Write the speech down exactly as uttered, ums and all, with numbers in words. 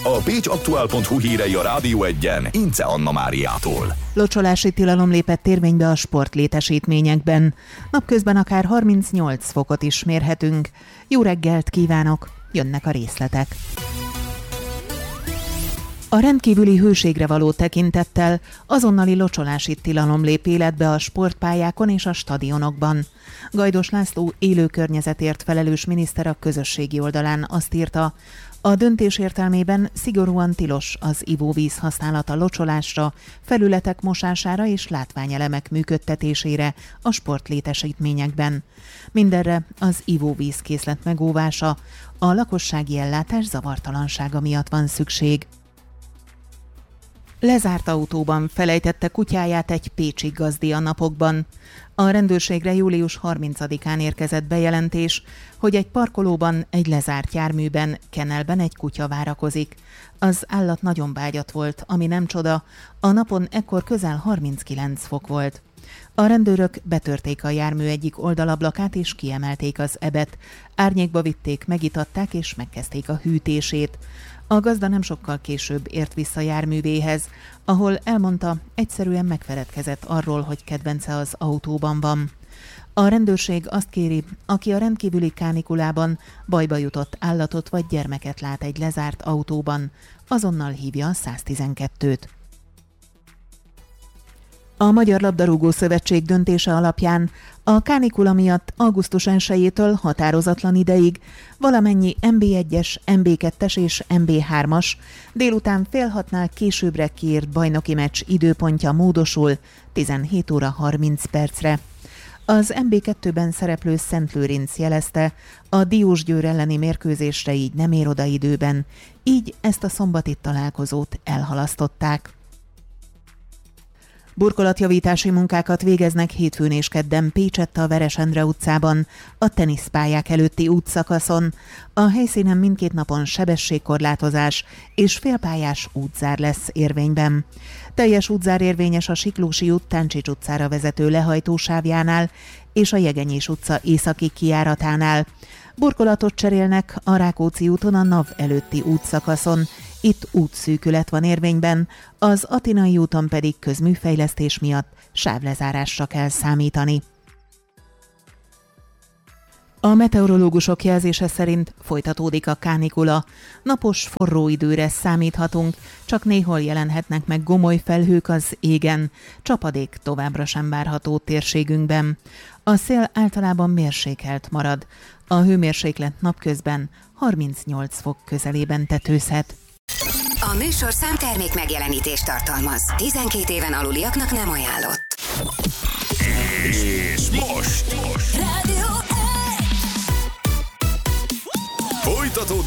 A pécsaktuál pont hu hírei a Rádió Egyen Ince Anna Máriától. Locsolási tilalom lépett érvénybe a sportlétesítményekben. Napközben akár harmincnyolc fokot is mérhetünk. Jó reggelt kívánok, jönnek a részletek. A rendkívüli hőségre való tekintettel azonnali locsolási tilalom lép életbe a sportpályákon és a stadionokban. Gajdos László élő környezetért felelős miniszter a közösségi oldalán azt írta, a döntés értelmében szigorúan tilos az ivóvíz használata locsolásra, felületek mosására és látványelemek működtetésére a sportlétesítményekben. Mindenre az ivóvízkészlet megóvása, a lakossági ellátás zavartalansága miatt van szükség. Lezárt autóban felejtette kutyáját egy pécsi gazdi a napokban. A rendőrségre július harmincadikán érkezett bejelentés, hogy egy parkolóban, egy lezárt járműben, kennelben egy kutya várakozik. Az állat nagyon bágyat volt, ami nem csoda, a napon ekkor közel harminckilenc fok volt. A rendőrök betörték a jármű egyik oldalablakát és kiemelték az ebet. Árnyékba vitték, megitatták és megkezdték a hűtését. A gazda nem sokkal később ért vissza járművéhez, ahol elmondta, egyszerűen megfeledkezett arról, hogy kedvence az autóban van. A rendőrség azt kéri, aki a rendkívüli kánikulában bajba jutott állatot vagy gyermeket lát egy lezárt autóban, azonnal hívja a száztizenkettőt. A Magyar Labdarúgó Szövetség döntése alapján a kánikula miatt augusztus elsejétől határozatlan ideig valamennyi en bé egyes, en bé kettes és en bé hármas délután fél hatnál későbbre kiírt bajnoki meccs időpontja módosul tizenhét óra harminc percre. Az en bé kettőben szereplő Szentlőrinc jelezte, a Diósgyőr elleni mérkőzésre így nem ér oda időben, így ezt a szombati találkozót elhalasztották. Burkolatjavítási munkákat végeznek hétfőn és kedden Pécsett a Veresendre utcában, a teniszpályák előtti útszakaszon. A helyszínen mindkét napon sebességkorlátozás és félpályás útzár lesz érvényben. Teljes útzár érvényes a Siklósi út Táncsics utcára vezető lehajtósávjánál és a Jegenyés utca északi kijáratánál. Burkolatot cserélnek a Rákóczi úton a NAV előtti útszakaszon. Itt útszűkület van érvényben, az Atinai úton pedig közműfejlesztés miatt sávlezárásra kell számítani. A meteorológusok jelzése szerint folytatódik a kánikula. Napos, forró időre számíthatunk, csak néhol jelenhetnek meg gomoly felhők az égen. Csapadék továbbra sem várható térségünkben. A szél általában mérsékelt marad. A hőmérséklet napközben harmincnyolc fok közelében tetőzhet. A műsorszám termék megjelenítést tartalmaz. tizenkét éven aluliaknak nem ajánlott. És most, most. Rádió egy! Folytatódik